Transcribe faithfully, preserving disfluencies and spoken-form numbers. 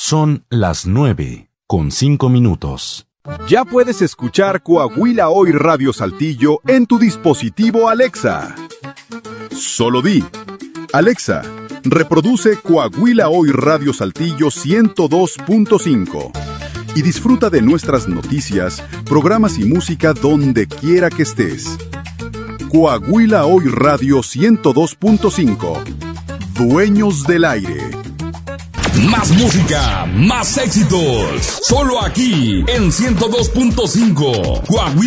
Son las nueve con cinco minutos. Ya puedes escuchar Coahuila Hoy Radio Saltillo en tu dispositivo Alexa. Solo di: Alexa, reproduce Coahuila Hoy Radio Saltillo ciento dos punto cinco y disfruta de nuestras noticias, programas y música donde quiera que estés. Coahuila Hoy Radio ciento dos punto cinco. Dueños del aire. Más música, más éxitos. Solo aquí en ciento dos punto cinco. Coahuila